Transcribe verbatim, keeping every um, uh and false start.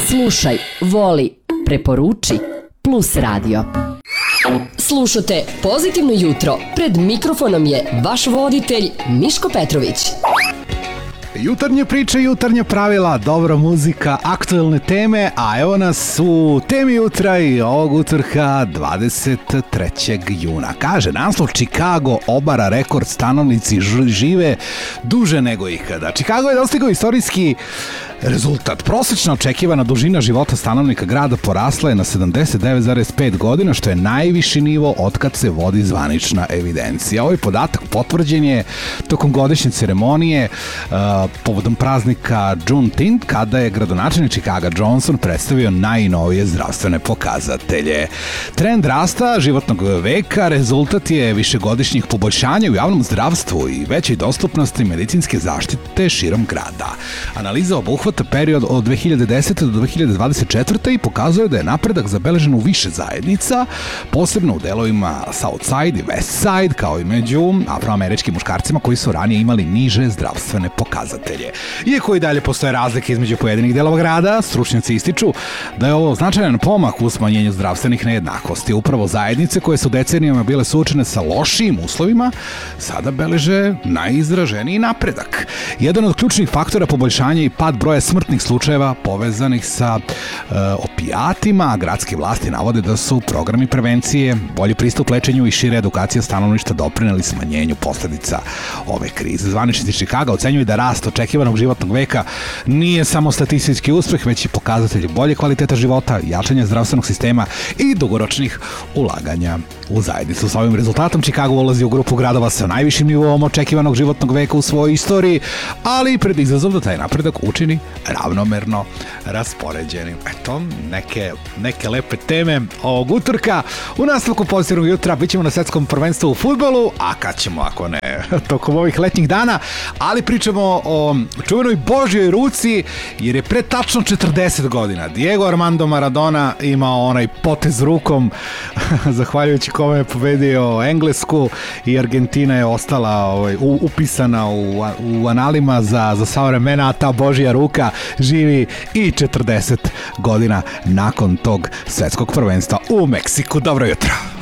Slušaj, voli, preporuči, Plus radio. Slušate Pozitivno jutro. Pred mikrofonom je vaš voditelj Miško Petrović. Jutarnje priče, jutarnja pravila, dobra muzika, aktuelne teme, a evo nas u temi jutra i ovog utorka dvadeset trećeg juna. Kaže, naslov Chicago obara rekord, stanovnici žive duže nego ikada. Chicago je dostigao istorijski rezultat. Prosečna očekivana dužina života stanovnika grada porasla je na sedamdeset devet zarez pet godina, što je najviši nivo otkad se vodi zvanična evidencija. Ovaj podatak potvrđen je tokom godišnje ceremonije uh, povodom praznika Juneteenth, kada je gradonačelnik Chicaga Johnson predstavio najnovije zdravstvene pokazatelje. Trend rasta životnog veka rezultat je višegodišnjih poboljšanja u javnom zdravstvu i većoj dostupnosti medicinske zaštite širom grada. Analiza obuhvata period od dve hiljade desete do dve hiljade dvadeset četvrte i pokazuje da je napredak zabeležen u više zajednica, posebno u delovima Southside i Westside, kao i među afroameričkim muškarcima koji su ranije imali niže zdravstvene pokazatelje. Iako i dalje postoje razlike između pojedinih delova grada, stručnjaci ističu da je ovo značajan pomak u smanjenju zdravstvenih nejednakosti. Upravo zajednice koje su decenijama bile suočene sa lošijim uslovima sada beleže najizraženiji napredak. Jedan od ključnih faktora poboljšanja i pad broja smrtnih slučajeva povezanih sa e, opijatima. Gradske vlasti navode da su programi prevencije, bolji pristup lečenju i šire edukacija stanovništva doprineli smanjenju posledica ove krize. Zvaničnici Chicaga ocenjuju da rast očekivanog životnog veka nije samo statistički uspeh, već i pokazatelj bolje kvaliteta života, jačanja zdravstvenog sistema i dugoročnih ulaganja u zajednicu. Sa ovim rezultatom Chicago ulazi u grupu gradova sa najvišim nivoom očekivanog životnog veka u svojoj istoriji, ali i pred izazov da taj napredak učini ravnomerno raspoređenim. Eto, neke, neke lepe teme ovog utorka. U nastavku Pozitivnog jutra bit ćemo na svetskom prvenstvu u fudbalu, a kad ćemo, ako ne, tokom ovih letnjih dana, ali pričamo o čuvenoj Božjoj ruci, jer je pre tačno četrdeset godina Diego Armando Maradona imao onaj potez rukom, zahvaljujući kome je pobedio Englesku i Argentina je ostala ovaj, upisana u, u analima za, za sva vremena, a ta Božja ruka živi i četrdeset godina nakon tog svetskog prvenstva u Meksiku. Dobro jutro!